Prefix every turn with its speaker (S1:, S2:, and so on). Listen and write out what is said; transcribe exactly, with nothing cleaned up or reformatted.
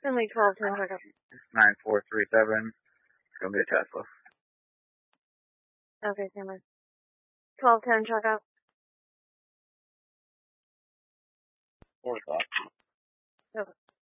S1: Finley twelve ten check up.
S2: nine four three seven. It's going to be a Tesla.
S1: Okay, Cameron. twelve ten check up.
S2: Four o'clock.
S1: Okay.